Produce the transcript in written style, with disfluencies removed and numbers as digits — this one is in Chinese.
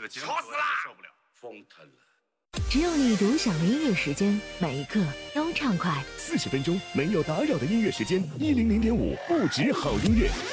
个节目吵死了， 受不了， 疯腾了。 只有你独享的音乐时间，每一刻都畅快。 40分钟没有打扰的音乐时间，100.5不止好音乐。